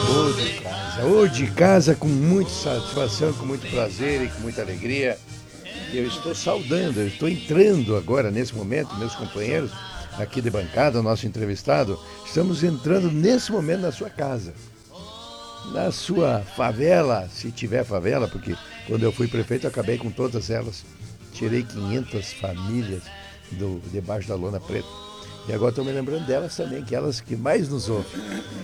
Ou de casa com muita satisfação, com muito prazer e com muita alegria. Eu estou saudando, eu estou entrando agora, nesse momento, meus companheiros aqui de bancada, nosso entrevistado, estamos entrando nesse momento na sua casa. Na sua favela, se tiver favela, porque quando eu fui prefeito eu acabei com todas elas. Tirei 500 famílias debaixo da lona preta. E agora estou me lembrando delas também, que elas que mais nos ouvem.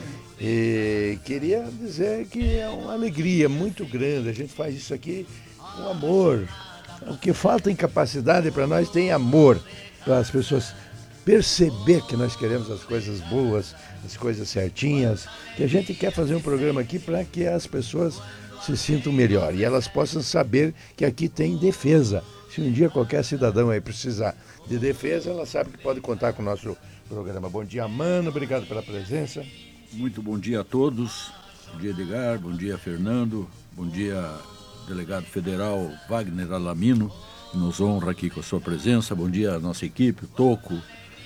E queria dizer que é uma alegria muito grande, a gente faz isso aqui com amor. O que falta em capacidade para nós tem amor, para as pessoas perceber que nós queremos as coisas boas, as coisas certinhas, que a gente quer fazer um programa aqui para que as pessoas se sintam melhor e elas possam saber que aqui tem defesa. Se um dia qualquer cidadão aí precisar de defesa, ela sabe que pode contar com o nosso programa. Bom dia, Mano, obrigado pela presença. Muito bom dia a todos. Bom dia, Edgar. Bom dia, Fernando. Bom dia, delegado federal Wagner Alamino, que nos honra aqui com a sua presença. Bom dia à nossa equipe, o Toco,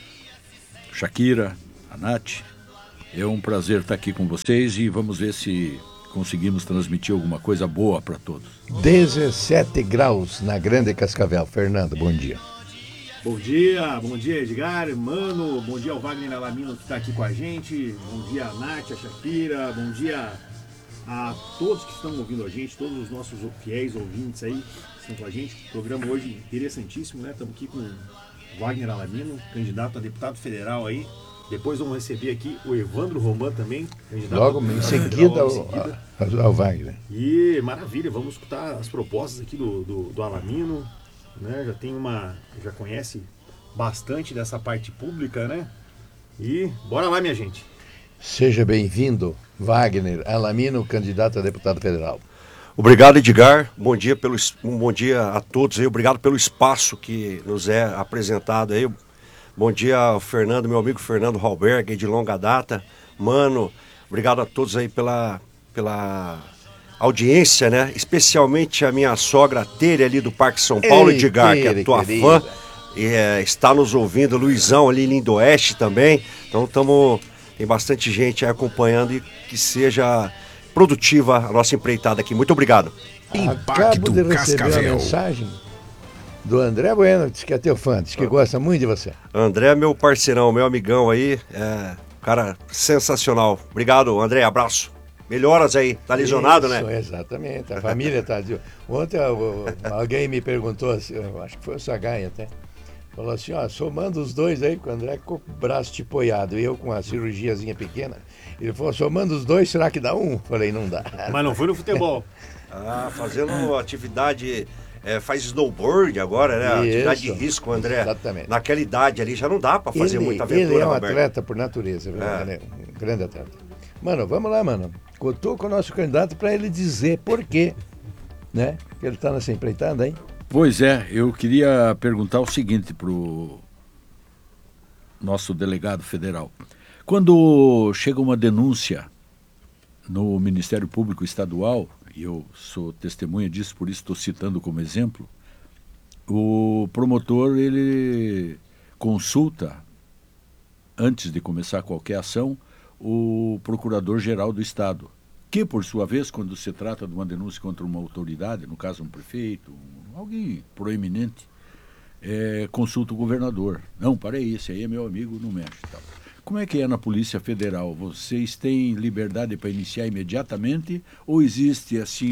Shakira, a Nath. É um prazer estar aqui com vocês e vamos ver se conseguimos transmitir alguma coisa boa para todos. 17 graus na Grande Cascavel. Fernando, bom dia. Bom dia Edgar, Mano, bom dia ao Wagner Alamino que está aqui com a gente, bom dia a Nath, a Shakira, bom dia a todos que estão ouvindo a gente, todos os nossos fiéis ouvintes aí que estão com a gente. O programa hoje interessantíssimo, né? Estamos aqui com o Wagner Alamino, candidato a deputado federal aí. Depois vamos receber aqui o Evandro Roman também, candidato logo em seguida ao Wagner. E maravilha, vamos escutar as propostas aqui do Alamino. Né, já conhece bastante dessa parte pública, né? E bora lá, minha gente. Seja bem-vindo, Wagner Alamino, candidato a deputado federal. Obrigado, Edgar. Bom dia a todos aí. Obrigado pelo espaço que nos é apresentado aí. Bom dia ao Fernando, meu amigo Fernando Halberg, de longa data. Mano, obrigado a todos aí pela audiência, né? Especialmente a minha sogra Tere ali do Parque São Paulo, Edgar, que é tua fã, e está nos ouvindo, Luizão ali em Lindoeste também. Então tem bastante gente aí acompanhando e que seja produtiva a nossa empreitada aqui. Muito obrigado. Acabo de receber uma mensagem do André Bueno, diz que é teu fã, diz que gosta muito de você. André é meu parceirão, meu amigão aí, cara sensacional. Obrigado, André, abraço. Melhoras aí, tá lesionado, isso, né? Exatamente, a família tá... Ontem alguém me perguntou, assim, eu acho que foi o Saganha até, falou assim, somando os dois aí, com o André com o braço tipoiado e eu com a cirurgiazinha pequena, ele falou, somando os dois, será que dá um? Falei, não dá. Mas não foi no futebol. Fazendo atividade... faz snowboard agora, né? Atividade de risco, André. Exatamente. Naquela idade ali já não dá para fazer muita aventura. Ele é um Roberto. atleta por natureza, ele é um grande atleta. Mano, vamos lá, mano. Contou com o nosso candidato para ele dizer por quê, né? Que ele está nessa empreitada, hein? Pois é, eu queria perguntar o seguinte pro nosso delegado federal. Quando chega uma denúncia no Ministério Público Estadual, e eu sou testemunha disso, por isso estou citando como exemplo, o promotor, ele consulta, antes de começar qualquer ação, o Procurador-Geral do Estado, que, por sua vez, quando se trata de uma denúncia contra uma autoridade, no caso um prefeito, alguém proeminente, consulta o governador. Não, parei, esse aí é meu amigo, não mexe. Tal. Como é que é na Polícia Federal? Vocês têm liberdade para iniciar imediatamente ou existe assim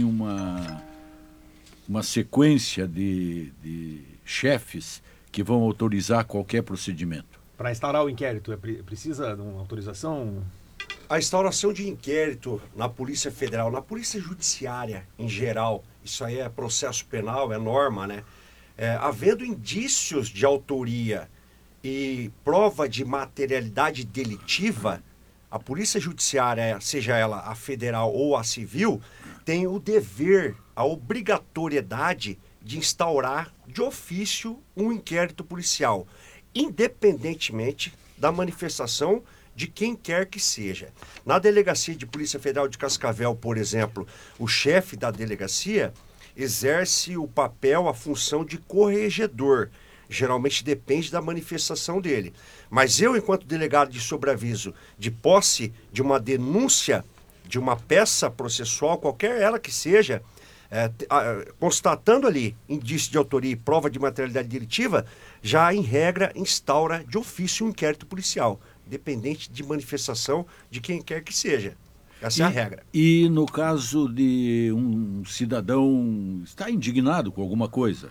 uma sequência de chefes que vão autorizar qualquer procedimento? Para instaurar o inquérito, precisa de uma autorização? A instauração de inquérito na Polícia Federal, na Polícia Judiciária em geral, isso aí é processo penal, é norma, né? Havendo indícios de autoria e prova de materialidade delitiva, a Polícia Judiciária, seja ela a federal ou a civil, tem o dever, a obrigatoriedade de instaurar de ofício um inquérito policial, independentemente da manifestação de quem quer que seja. Na Delegacia de Polícia Federal de Cascavel, por exemplo, o chefe da delegacia exerce o papel, a função de corregedor. Geralmente depende da manifestação dele. Mas eu, enquanto delegado de sobreaviso, de posse de uma denúncia de uma peça processual, qualquer ela que seja, constatando ali indício de autoria e prova de materialidade delitiva, já em regra instaura de ofício um inquérito policial, independente de manifestação de quem quer que seja. Essa é a regra. E no caso de um cidadão estar indignado com alguma coisa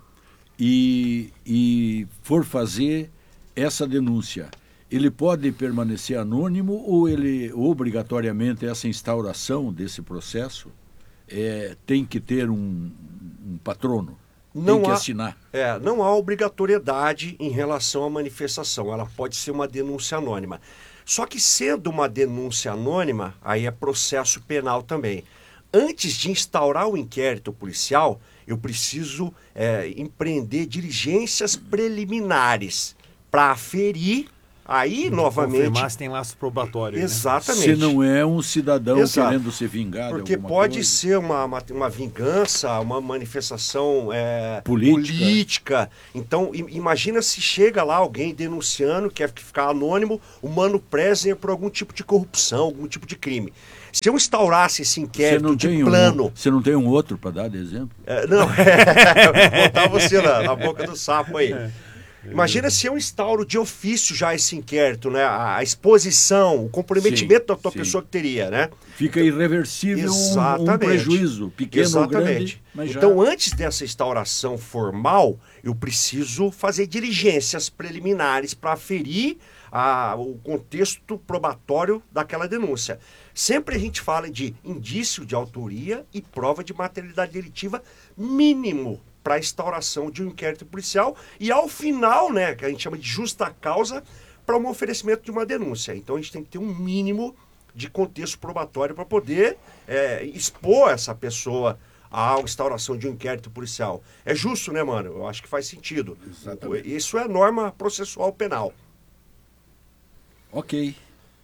e for fazer essa denúncia, ele pode permanecer anônimo ou ele obrigatoriamente essa instauração desse processo tem que ter um patrono? Tem que assinar. Não há obrigatoriedade em relação à manifestação. Ela pode ser uma denúncia anônima. Só que sendo uma denúncia anônima, aí é processo penal também. Antes de instaurar o inquérito policial, eu preciso empreender diligências preliminares para aferir. Aí, novamente... Confirmar se tem laço probatório. Exatamente. Se não é um cidadão querendo se vingar de Porque pode ser uma vingança, uma manifestação política. Então, imagina se chega lá alguém denunciando, quer ficar anônimo, o Mano Presner por algum tipo de corrupção, algum tipo de crime. Se eu instaurasse esse inquérito de plano... Você não tem um outro para dar de exemplo? Não, vou botar você na boca do sapo aí. Imagina se eu instauro de ofício já esse inquérito, né? A exposição, o comprometimento da tua pessoa que teria, né? Fica irreversível um prejuízo, pequeno ou grande. Mas então, antes dessa instauração formal, eu preciso fazer diligências preliminares para aferir o contexto probatório daquela denúncia. Sempre a gente fala de indício de autoria e prova de materialidade delitiva mínimo para a instauração de um inquérito policial e ao final, né, que a gente chama de justa causa, para um oferecimento de uma denúncia. Então a gente tem que ter um mínimo de contexto probatório para poder expor essa pessoa à instauração de um inquérito policial. É justo, né, mano? Eu acho que faz sentido. Exatamente. Isso é norma processual penal. Ok.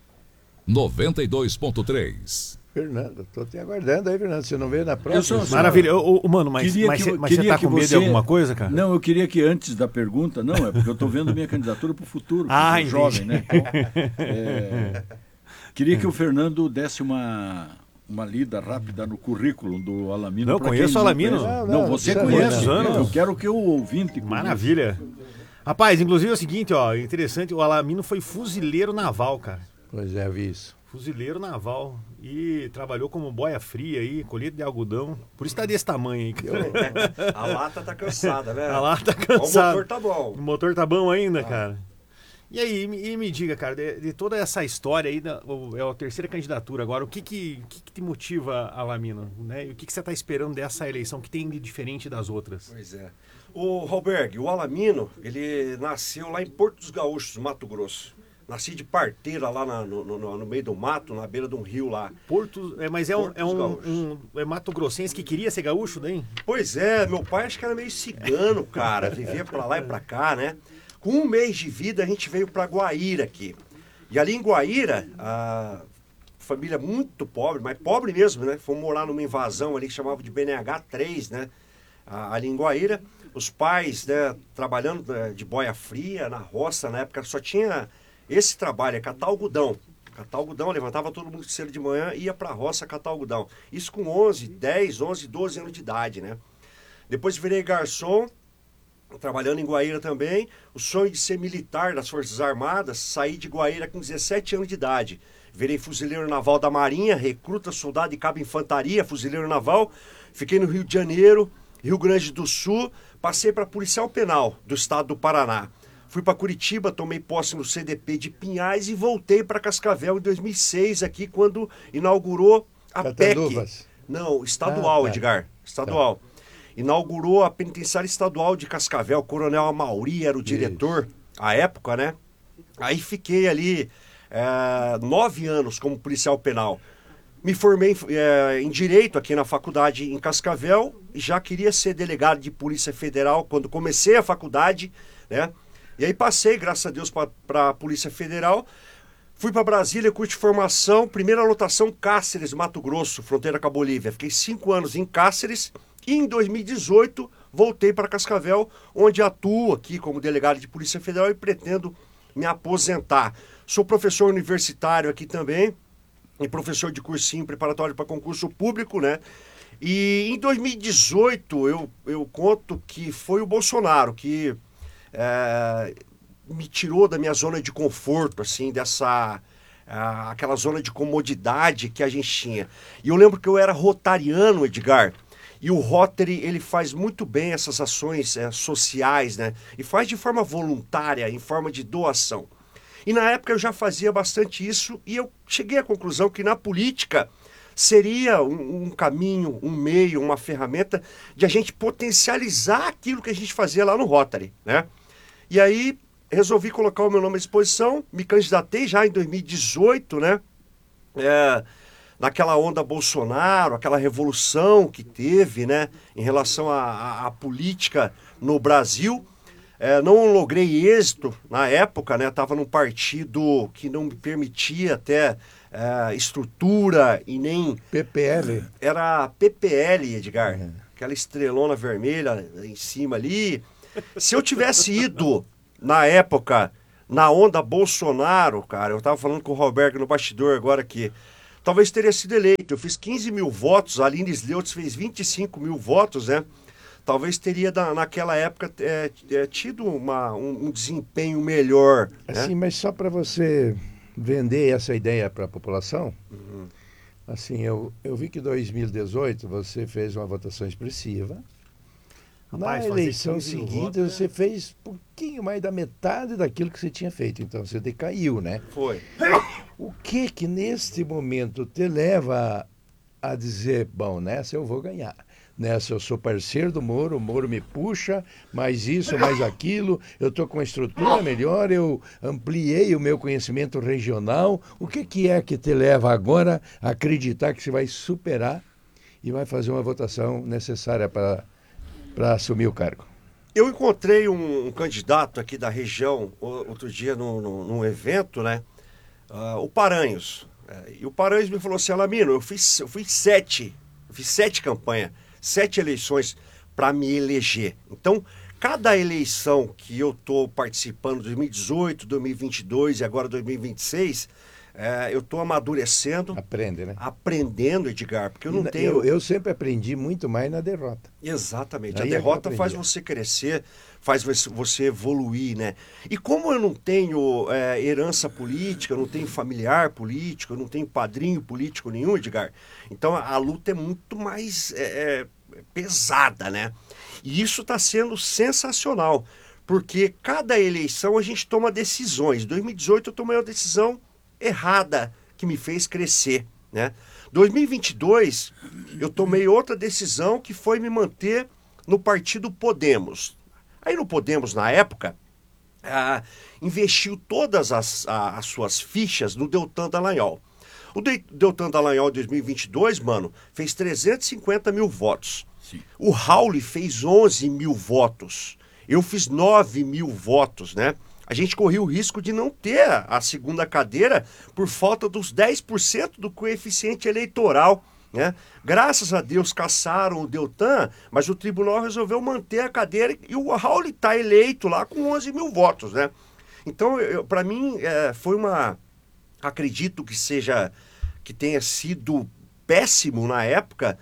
92.3. Fernando, estou te aguardando aí, Fernando. Você não veio na próxima? Maravilha. Mano, mas você tá com medo de alguma coisa, cara? Não, eu queria que antes da pergunta... Não, é porque eu estou vendo minha candidatura para o futuro. Entendi. Jovem, né? Então, queria que o Fernando desse uma lida rápida no currículo do Alamino. Não, conheço o Alamino. Não, você conhece. Anos. Eu quero que o ouvinte... Maravilha. Rapaz, inclusive é o seguinte, ó, interessante, o Alamino foi fuzileiro naval, cara. Pois é, vi isso. Fuzileiro naval. E trabalhou como boia fria aí, colheita de algodão. Por isso tá desse tamanho aí, cara. A lata tá cansada, né? A lata tá cansada. O motor tá bom. O motor tá bom ainda, cara. E aí, me diga, cara, de toda essa história aí, é a terceira candidatura agora, o que te motiva, Alamino? Né? E o que você tá esperando dessa eleição que tem de diferente das outras? Pois é. O Roberg, o Alamino, ele nasceu lá em Porto dos Gaúchos, Mato Grosso. Nasci de parteira lá no meio do mato, na beira de um rio lá. Mas é Mato Grossense que queria ser gaúcho, daí? Pois é, meu pai acho que era meio cigano, cara. Vivia pra lá e pra cá, né? Com 1 mês de vida, a gente veio pra Guaíra aqui. E ali em Guaíra, a família muito pobre, mas pobre mesmo, né? Fomos morar numa invasão ali que chamava de BNH 3, né? Ali em Guaíra. Os pais, né, trabalhando de boia fria, na roça, na época só tinha... Esse trabalho é catar algodão. Catar algodão, levantava todo mundo cedo de manhã e ia pra roça catar algodão. Isso com 10, 11, 12 anos de idade, né? Depois virei garçom, trabalhando em Guaíra também. O sonho de ser militar das Forças Armadas, saí de Guaíra com 17 anos de idade. Virei fuzileiro naval da Marinha, recruta, soldado e cabo infantaria, fuzileiro naval. Fiquei no Rio de Janeiro, Rio Grande do Sul, passei para policial penal do estado do Paraná. Fui para Curitiba, tomei posse no CDP de Pinhais e voltei para Cascavel em 2006, aqui quando inaugurou a PEC. Não, estadual, Edgar, estadual. Tá. Inaugurou a penitenciária estadual de Cascavel, Coronel Amauri era o diretor, à época, né? Aí fiquei ali 9 anos como policial penal. Me formei em Direito aqui na faculdade em Cascavel e já queria ser delegado de Polícia Federal quando comecei a faculdade, né? E aí passei, graças a Deus, para a Polícia Federal. Fui para Brasília, curso de formação, primeira lotação Cáceres, Mato Grosso, fronteira com a Bolívia. Fiquei 5 anos em Cáceres e em 2018 voltei para Cascavel, onde atuo aqui como delegado de Polícia Federal e pretendo me aposentar. Sou professor universitário aqui também, e professor de cursinho preparatório para concurso público, né? E em 2018 eu conto que foi o Bolsonaro que me tirou da minha zona de conforto, assim, aquela zona de comodidade que a gente tinha. E eu lembro que eu era rotariano, Edgar, e o Rotary, ele faz muito bem essas ações sociais, né? E faz de forma voluntária, em forma de doação. E na época eu já fazia bastante isso e eu cheguei à conclusão que na política seria um caminho, um meio, uma ferramenta de a gente potencializar aquilo que a gente fazia lá no Rotary, né? E aí resolvi colocar o meu nome à disposição, me candidatei já em 2018, né? Naquela onda Bolsonaro, aquela revolução que teve, né, em relação à política no Brasil. Não logrei êxito na época, né? Estava num partido que não me permitia até estrutura e nem... PPL? Era PPL, Edgar. Aquela estrelona vermelha em cima ali. Se eu tivesse ido, na época, na onda Bolsonaro, cara, eu estava falando com o Roberto no bastidor agora aqui, talvez teria sido eleito. Eu fiz 15 mil votos, a Aline Sleutz fez 25 mil votos, né? Talvez teria, naquela época, tido um desempenho melhor. Assim, né? mas só para você vender essa ideia para a população, assim, eu vi que em 2018 você fez uma votação expressiva. Rapaz, Na fazer eleição 15 mil seguinte, votos, você fez um pouquinho mais da metade daquilo que você tinha feito. Então, você decaiu, né? Foi. O que neste momento te leva a dizer, bom, nessa eu vou ganhar. Nessa eu sou parceiro do Moro, o Moro me puxa, mais isso, mais aquilo, eu estou com uma estrutura melhor, eu ampliei o meu conhecimento regional. O que é que te leva agora a acreditar que você vai superar e vai fazer uma votação necessária para assumir o cargo? Eu encontrei um candidato aqui da região, outro dia num evento, né? O Paranhos. E o Paranhos me falou assim, Alamino, eu fiz 7 campanhas, 7 eleições para me eleger. Então, cada eleição que eu estou participando, 2018, 2022 e agora 2026, eu estou amadurecendo. Aprende, né? Aprendendo, Edgar, porque eu não tenho... Eu sempre aprendi muito mais na derrota. Exatamente. Aí A derrota faz você crescer, faz você evoluir, né? E como eu não tenho herança política, eu não tenho familiar político, eu não tenho padrinho político nenhum, Edgar, então a luta é muito mais pesada, né? E isso está sendo sensacional, porque cada eleição a gente toma decisões. Em 2018 eu tomei uma decisão errada que me fez crescer, né? 2022 eu tomei outra decisão que foi me manter no partido Podemos. Aí no Podemos, na época, investiu todas as suas fichas no Deltan Dallagnol. O Deltan Dallagnol em 2022, mano, fez 350 mil votos. Sim. O Raul fez 11 mil votos. Eu fiz 9 mil votos, né? A gente corria o risco de não ter a segunda cadeira por falta dos 10% do coeficiente eleitoral, né? Graças a Deus cassaram o Deltan, mas o tribunal resolveu manter a cadeira e o Raul está eleito lá com 11 mil votos, né? Então, para mim, foi acredito que tenha sido péssimo na época,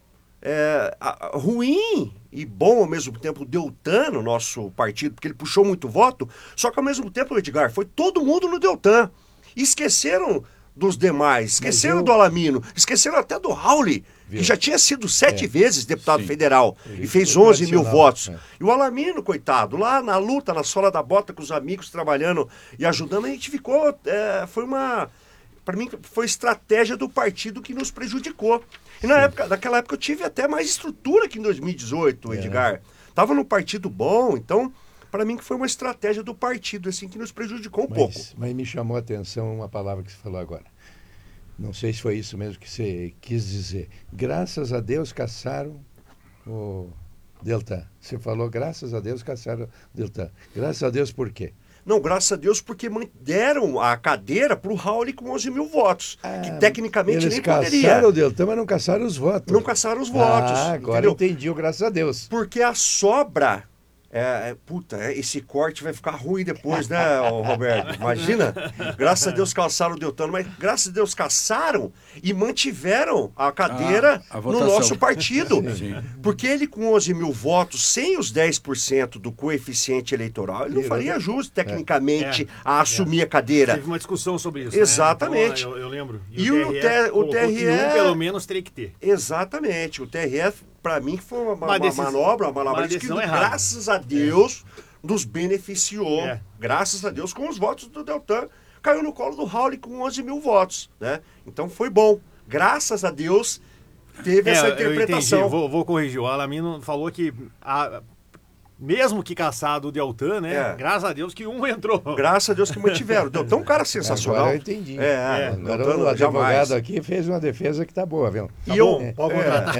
ruim e bom ao mesmo tempo o Deltan no nosso partido, porque ele puxou muito voto, só que ao mesmo tempo, Edgar, foi todo mundo no Deltan. Esqueceram dos demais, esqueceram do Alamino, esqueceram até do Raul, que já tinha sido 7 vezes deputado federal e fez 11 mil votos. E o Alamino, coitado, lá na luta, na sola da bota, com os amigos trabalhando e ajudando, a gente ficou, para mim, foi estratégia do partido que nos prejudicou. E naquela época eu tive até mais estrutura que em 2018, Edgar. Tava num partido bom, então, para mim que foi uma estratégia do partido, assim, que nos prejudicou um pouco. Mas me chamou a atenção uma palavra que você falou agora. Não sei se foi isso mesmo que você quis dizer. Graças a Deus caçaram o Deltan. Você falou, graças a Deus caçaram o Deltan. Graças a Deus por quê? Não, graças a Deus, porque deram a cadeira para o Raul com 11 mil votos, que tecnicamente nem poderia. Eles caçaram o Deltan, mas não caçaram os votos. Não caçaram os votos. Agora entendeu? Entendi, graças a Deus. Porque a sobra esse corte vai ficar ruim depois, né, Roberto? Imagina, graças a Deus caçaram o Deltan, mas graças a Deus caçaram e mantiveram a cadeira a no votação. nosso partido. Sim. Porque ele com 11 mil votos, sem os 10% do coeficiente eleitoral, ele não faria jus, tecnicamente, a assumir a cadeira. Teve uma discussão sobre isso, Exatamente. Né? Então, eu lembro. E o TRE... Que pelo menos teria que ter. Exatamente. O TRE, para mim, foi uma manobra, uma malabarismo que, errada. graças a Deus, nos beneficiou. Graças a Deus, com os votos do Deltan. Caiu no colo do Raul com 11 mil votos. Né? Então foi bom. Graças a Deus, teve essa interpretação. Eu entendi. Vou corrigir. O Alamino falou que... mesmo que caçado o Deltan, né? Graças a Deus que um entrou. Graças a Deus que mantiveram. O Deltan é um cara sensacional. Agora eu entendi. Agora o advogado aqui fez uma defesa que tá boa, viu? Tá bom, pode contratar.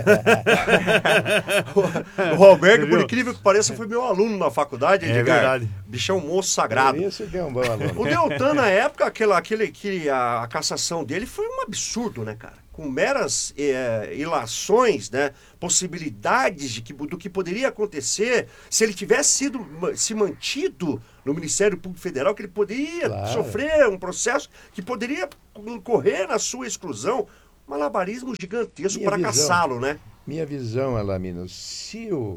O Roberto, por incrível que pareça, foi meu aluno na faculdade, Edgar. É verdade. Bichão moço sagrado. Por isso que é um bom aluno. O Deltan, na época, a cassação dele foi um absurdo, né, cara? Com meras ilações, né, possibilidades do que poderia acontecer se ele tivesse se mantido no Ministério Público Federal, que ele poderia sofrer um processo que poderia incorrer na sua exclusão. Um malabarismo gigantesco para caçá-lo, né? Minha visão, Alamino, se o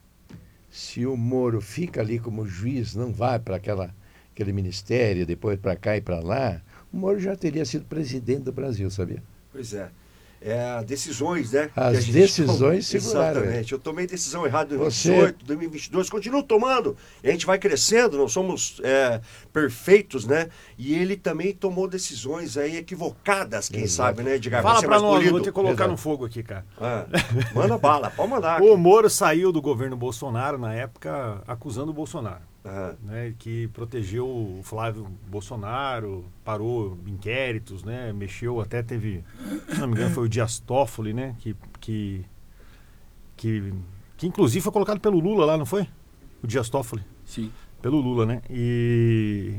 Moro fica ali como juiz, não vai para aquele ministério, depois para cá e para lá, o Moro já teria sido presidente do Brasil, sabia? Pois é. Decisões, né? As decisões seguraram. Exatamente. Eu tomei decisão errada em 2018, 2022, continuo tomando. E a gente vai crescendo, não somos perfeitos, né? E ele também tomou decisões aí equivocadas, quem sabe, né, Edgar? Fala pra nós, vou te colocar no fogo aqui, cara. Manda bala, pode mandar. O Moro saiu do governo Bolsonaro, na época, acusando o Bolsonaro. Né, que protegeu o Flávio Bolsonaro, parou inquéritos, né, mexeu, até teve, se não me engano, foi o Dias Toffoli, né, que inclusive foi colocado pelo Lula lá, não foi? O Dias Toffoli. Sim. Pelo Lula, né? E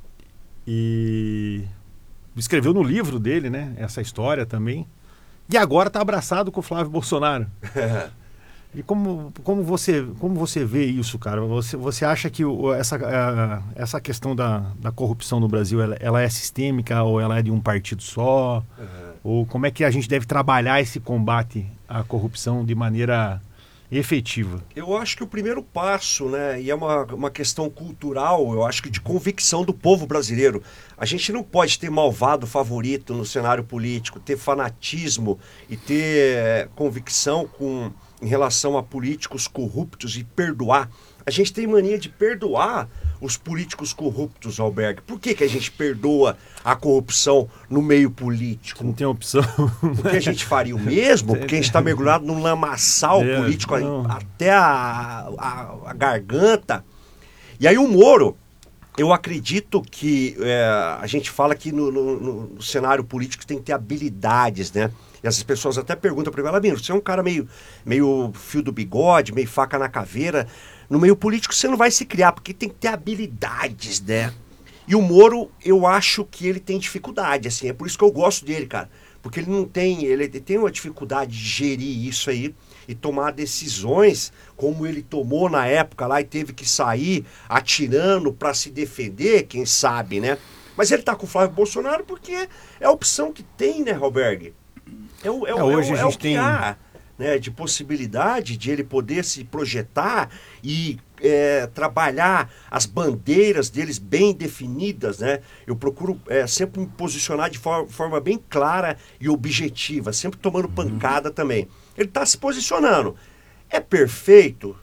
escreveu no livro dele, né, essa história também. E agora está abraçado com o Flávio Bolsonaro. E como você vê isso, cara? Você acha que essa questão da corrupção no Brasil, ela é sistêmica ou ela é de um partido só? Ou como é que a gente deve trabalhar esse combate à corrupção de maneira efetiva? Eu acho que o primeiro passo, né, e é uma questão cultural, eu acho que de convicção do povo brasileiro. A gente não pode ter malvado favorito no cenário político, ter fanatismo e ter convicção em relação a políticos corruptos e perdoar. A gente tem mania de perdoar os políticos corruptos, Alberto. Por que a gente perdoa a corrupção no meio político? Não tem opção. Porque a gente faria o mesmo? Porque a gente está mergulhado num lamaçal político até a garganta. E aí o Moro, eu acredito que a gente fala que no cenário político tem que ter habilidades, né? E as pessoas até perguntam para mim, Alamino, você é um cara meio fio do bigode, meio faca na caveira. No meio político você não vai se criar, porque tem que ter habilidades, né? E o Moro, eu acho que ele tem dificuldade, assim, é por isso que eu gosto dele, cara. Porque ele tem uma dificuldade de gerir isso aí e tomar decisões como ele tomou na época lá e teve que sair atirando para se defender, quem sabe, né? Mas ele tá com o Flávio Bolsonaro porque é a opção que tem, né, Roberg? Hoje a gente tem há, né, de possibilidade de ele poder se projetar e trabalhar as bandeiras deles bem definidas, né? Eu procuro sempre me posicionar de forma bem clara e objetiva, sempre tomando pancada também. Ele está se posicionando. É perfeito?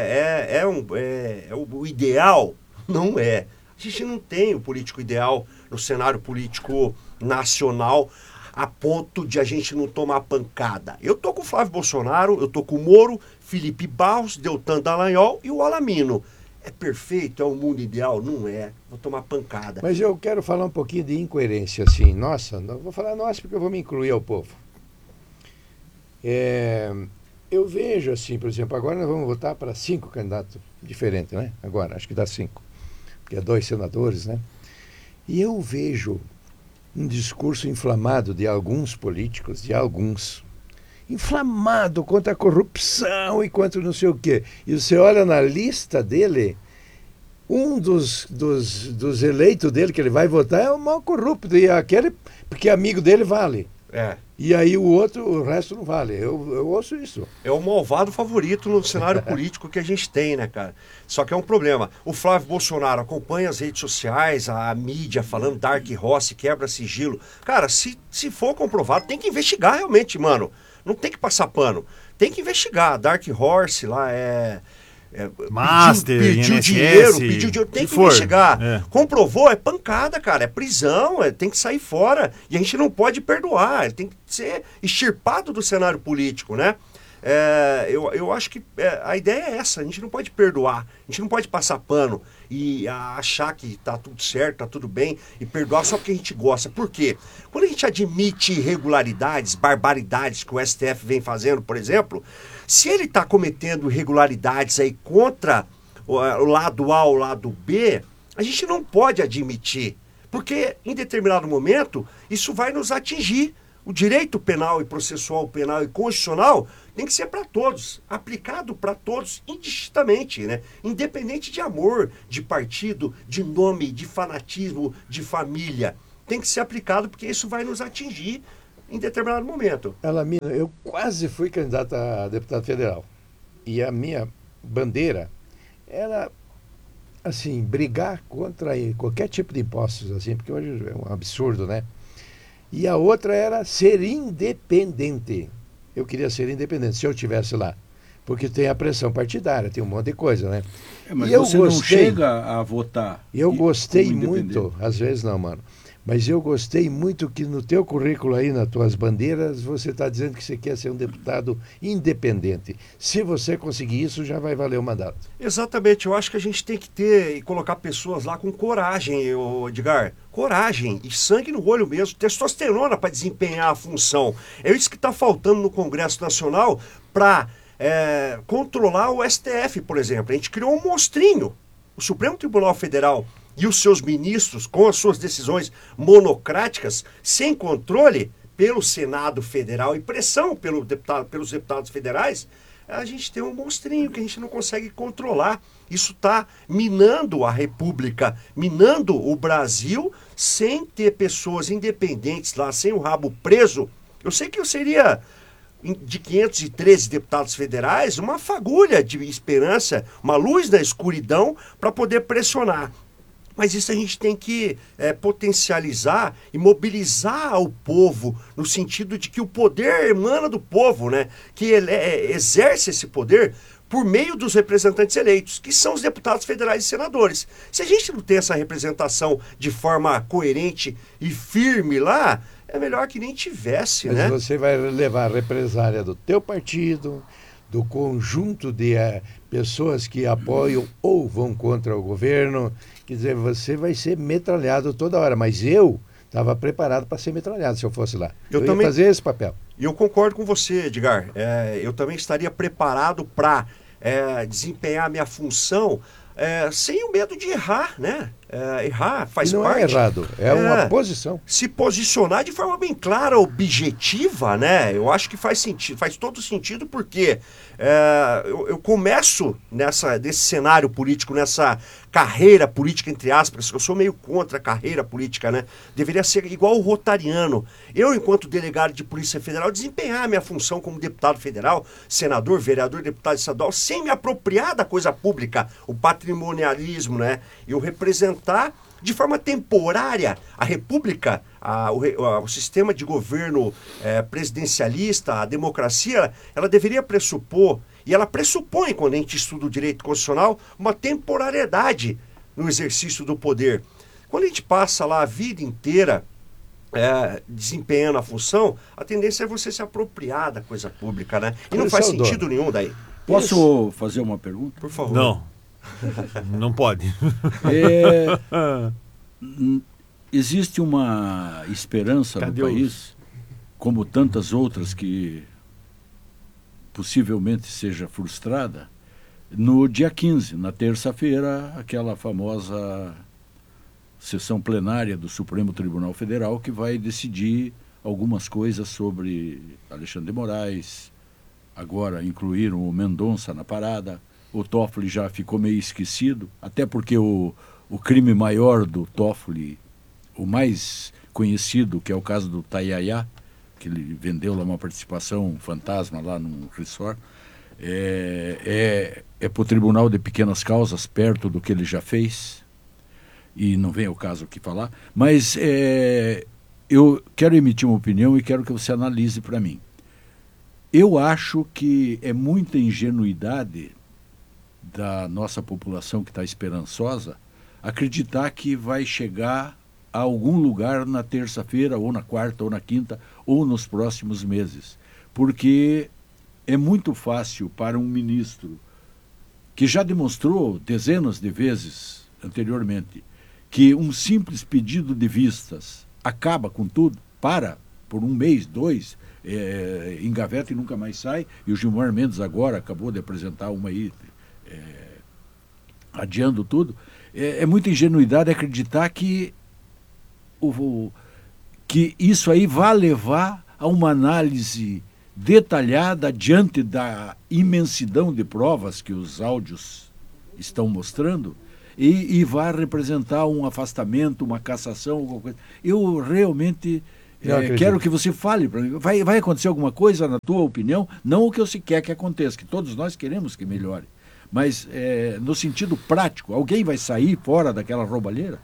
O ideal? Não é. A gente não tem o político ideal no cenário político nacional a ponto de a gente não tomar pancada. Eu tô com o Flávio Bolsonaro, eu tô com o Moro, Felipe Barros, Deltan Dallagnol e o Alamino. É perfeito? É o mundo ideal? Não é. Vou tomar pancada. Mas eu quero falar um pouquinho de incoerência, assim. Nossa, não vou falar nossa porque eu vou me incluir ao povo. Eu vejo, assim, por exemplo, agora nós vamos votar para 5 candidatos diferentes, né? Agora, acho que dá 5. Porque é 2 senadores, né? E eu vejo um discurso inflamado de alguns políticos, inflamado contra a corrupção e contra não sei o quê. E você olha na lista dele, um dos eleitos dele que ele vai votar é o maior corrupto, e aquele, porque amigo dele vale. E aí o resto não vale. Eu ouço isso. É o malvado favorito no cenário político que a gente tem, né, cara? Só que é um problema. O Flávio Bolsonaro acompanha as redes sociais, a mídia falando Dark Horse, quebra sigilo. Cara, se for comprovado, tem que investigar realmente, mano. Não tem que passar pano. Tem que investigar. Dark Horse lá Master, pediu INSS, dinheiro, tem que investigar. Comprovou, é pancada, cara, é prisão, tem que sair fora. E a gente não pode perdoar, ele tem que ser extirpado do cenário político, né? Eu acho que a ideia é essa, a gente não pode perdoar, a gente não pode passar pano e achar que tá tudo certo, tá tudo bem, e perdoar só porque a gente gosta. Por quê? Quando a gente admite irregularidades, barbaridades que o STF vem fazendo, por exemplo, se ele está cometendo irregularidades aí contra o lado A ou o lado B, a gente não pode admitir, porque em determinado momento isso vai nos atingir. O direito penal e processual penal e constitucional tem que ser para todos, aplicado para todos indistintamente, né? Independente de amor, de partido, de nome, de fanatismo, de família. Tem que ser aplicado porque isso vai nos atingir em determinado momento. Alamino, eu quase fui candidato a deputado federal. E a minha bandeira era, assim, brigar contra qualquer tipo de impostos, assim, porque hoje é um absurdo, né? E a outra era ser independente. Eu queria ser independente, se eu estivesse lá. Porque tem a pressão partidária, tem um monte de coisa, né? Mas e eu você gostei, não chega a votar. Eu gostei muito, às vezes não, mano. Mas eu gostei muito que no teu currículo aí, nas tuas bandeiras, você está dizendo que você quer ser um deputado independente. Se você conseguir isso, já vai valer o mandato. Exatamente, eu acho que a gente tem que ter e colocar pessoas lá com coragem, Edgar. Coragem e sangue no olho mesmo, testosterona para desempenhar a função. É isso que está faltando no Congresso Nacional para controlar o STF, por exemplo. A gente criou um monstrinho. O Supremo Tribunal Federal e os seus ministros, com as suas decisões monocráticas, sem controle pelo Senado Federal e pressão pelos deputados federais, a gente tem um monstrinho que a gente não consegue controlar. Isso está minando a República, minando o Brasil, sem ter pessoas independentes lá, sem o rabo preso. Eu sei que eu seria, de 513 deputados federais, uma fagulha de esperança, uma luz na escuridão para poder pressionar. Mas isso a gente tem que potencializar e mobilizar o povo, no sentido de que o poder emana do povo, né? Que ele exerce esse poder por meio dos representantes eleitos, que são os deputados federais e senadores. Se a gente não tem essa representação de forma coerente e firme lá, é melhor que nem tivesse, mas né? Você vai levar a represália do teu partido, do conjunto de pessoas que apoiam ou vão contra o governo. Quer dizer, você vai ser metralhado toda hora, mas eu estava preparado para ser metralhado se eu fosse lá. Eu ia fazer esse papel. E eu concordo com você, Edgar. Eu também estaria preparado para desempenhar a minha função sem o medo de errar, né? Errar faz parte. Não é errado, é uma posição. Se posicionar de forma bem clara, objetiva, né? Eu acho que faz sentido, faz todo sentido, porque eu começo nesse cenário político, nessa carreira política, entre aspas, eu sou meio contra a carreira política, né? Deveria ser igual o rotariano. Eu, enquanto delegado de Polícia Federal, desempenhar a minha função como deputado federal, senador, vereador, deputado estadual, sem me apropriar da coisa pública, o patrimonialismo, né? Eu representar de forma temporária a República, o sistema de governo presidencialista, a democracia, ela deveria pressupor, e ela pressupõe, quando a gente estuda o direito constitucional, uma temporariedade no exercício do poder. Quando a gente passa lá a vida inteira desempenhando a função, a tendência é você se apropriar da coisa pública, né? E não faz sentido nenhum daí. Posso fazer uma pergunta? Por favor. Não. Não pode. Existe uma esperança no país, como tantas outras que possivelmente seja frustrada, no dia 15, na terça-feira, aquela famosa sessão plenária do Supremo Tribunal Federal que vai decidir algumas coisas sobre Alexandre de Moraes, agora incluíram o Mendonça na parada, o Toffoli já ficou meio esquecido, até porque o crime maior do Toffoli, o mais conhecido, que é o caso do Tayaya, que ele vendeu lá uma participação fantasma lá num resort, é para o Tribunal de Pequenas Causas, perto do que ele já fez, e não vem ao caso aqui falar, mas eu quero emitir uma opinião e quero que você analise para mim. Eu acho que é muita ingenuidade da nossa população que está esperançosa acreditar que vai chegar a algum lugar na terça-feira, ou na quarta, ou na quinta, ou nos próximos meses. Porque é muito fácil para um ministro que já demonstrou dezenas de vezes anteriormente que um simples pedido de vistas acaba com tudo, por um mês, 2, engaveta e nunca mais sai, e o Gilmar Mendes agora acabou de apresentar uma aí, adiando tudo. É muita ingenuidade acreditar que isso aí vai levar a uma análise detalhada diante da imensidão de provas que os áudios estão mostrando e vai representar um afastamento, uma cassação, alguma coisa. Eu realmente quero que você fale para mim. Vai acontecer alguma coisa, na tua opinião? Não o que você quer que aconteça, que todos nós queremos que melhore. Mas, no sentido prático, alguém vai sair fora daquela roubalheira?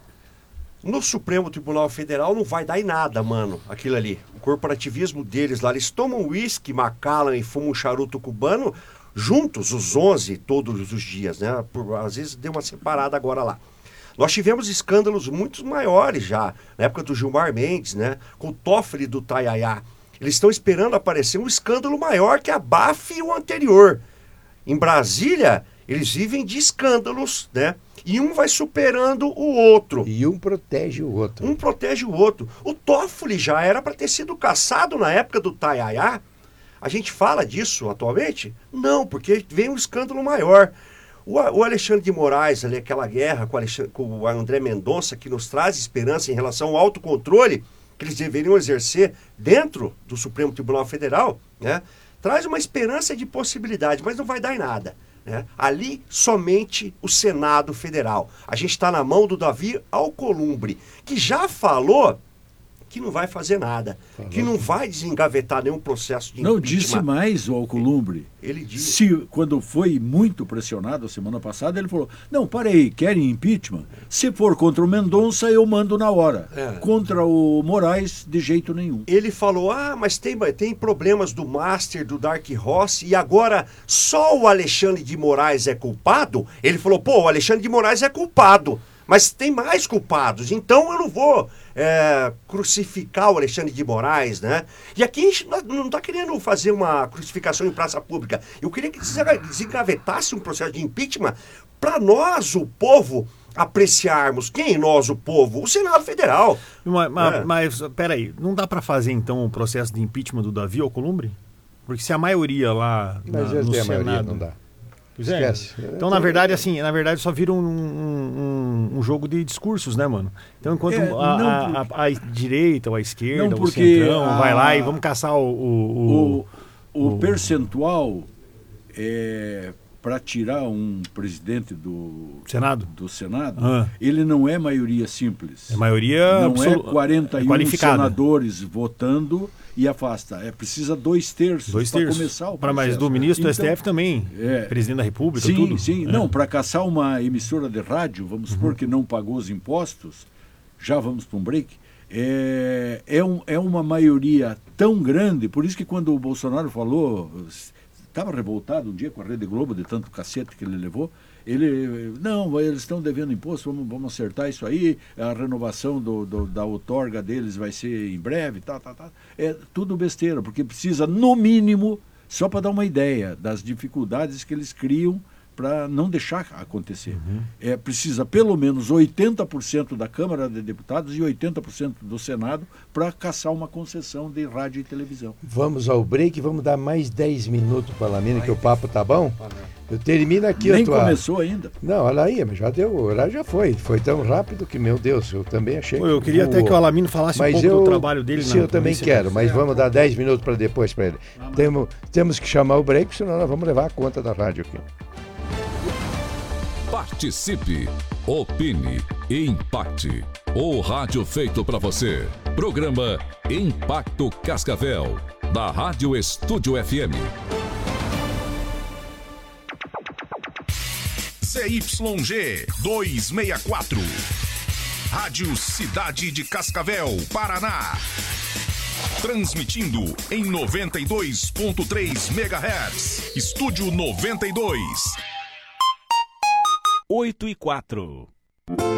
No Supremo Tribunal Federal não vai dar em nada, mano, aquilo ali. O corporativismo deles lá, eles tomam uísque, Macallan e fumam um charuto cubano juntos, os 11, todos os dias, né? Às vezes deu uma separada agora lá. Nós tivemos escândalos muito maiores já, na época do Gilmar Mendes, né? Com o Toffoli do Tayaya. Eles estão esperando aparecer um escândalo maior que abafe o anterior. Em Brasília, eles vivem de escândalos, né? E um vai superando o outro. E um protege o outro. Um protege o outro. O Toffoli já era para ter sido cassado na época do Tayaya. A gente fala disso atualmente? Não, porque vem um escândalo maior. O Alexandre de Moraes, ali, aquela guerra com o André Mendonça, que nos traz esperança em relação ao autocontrole que eles deveriam exercer dentro do Supremo Tribunal Federal, né? Traz uma esperança de possibilidade, mas não vai dar em nada. Né? Ali, somente o Senado Federal. A gente está na mão do Davi Alcolumbre, que já falou que não vai fazer nada, que não vai desengavetar nenhum processo de impeachment. Não disse mais o Alcolumbre. Ele disse... Quando foi muito pressionado a semana passada, ele falou, não, parei, querem impeachment? Se for contra o Mendonça, eu mando na hora. Contra o Moraes, de jeito nenhum. Ele falou, mas tem problemas do Master, do Dark Horse, e agora só o Alexandre de Moraes é culpado? Ele falou, o Alexandre de Moraes é culpado. Mas tem mais culpados, então eu não vou crucificar o Alexandre de Moraes, né? E aqui a gente não está querendo fazer uma crucificação em praça pública. Eu queria que desengavetasse um processo de impeachment para nós, o povo, apreciarmos. Quem nós, o povo? O Senado Federal. Mas peraí, não dá para fazer então o processo de impeachment do Davi Alcolumbre? Porque se a maioria lá no Senado... maioria não dá. Esquece. Então, na verdade, só vira um jogo de discursos, né, mano? Então, enquanto a direita ou a esquerda, o centrão, vai lá e vamos caçar o percentual para tirar um presidente do Senado, ele não é maioria simples. É maioria não é 41 senadores votando e afasta. Precisa 2/3 para começar o processo. Mas do ministro do STF também, presidente da República, tudo. Sim, não, para caçar uma emissora de rádio, vamos supor que não pagou os impostos, já vamos para um break, é uma maioria tão grande, por isso que quando o Bolsonaro falou, estava revoltado um dia com a Rede Globo de tanto cacete que ele levou, eles estão devendo imposto, vamos acertar isso aí, a renovação da outorga deles vai ser em breve, é tudo besteira, porque precisa, no mínimo, só para dar uma ideia das dificuldades que eles criam para não deixar acontecer. Precisa pelo menos 80% da Câmara de Deputados e 80% do Senado para caçar uma concessão de rádio e televisão. Vamos ao break, vamos dar mais 10 minutos para a Lamina, que o papo tá bom. termino aqui Nem a tua... começou ainda. Não, olha aí, mas já deu, o horário já foi. Foi tão rápido que, meu Deus, eu também achei que... Eu queria até que o Alamino falasse um pouco do trabalho dele. Sim, eu também quero, mas vamos dar 10 minutos para depois para ele. Temos que chamar o break, senão nós vamos levar a conta da rádio aqui. Participe, opine e impacte. O rádio feito para você. Programa Impacto Cascavel, da Rádio Estúdio FM. ZYG 264. Rádio Cidade de Cascavel, Paraná. Transmitindo em 92.3 MHz. Estúdio 92. 8 e 4.